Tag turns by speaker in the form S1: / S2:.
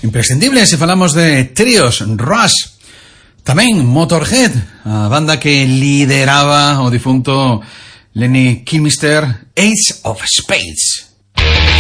S1: imprescindible se falamos de tríos, Rush, tamén Motorhead, a banda que lideraba o difunto Lemmy Kilmister, Ace of Spades.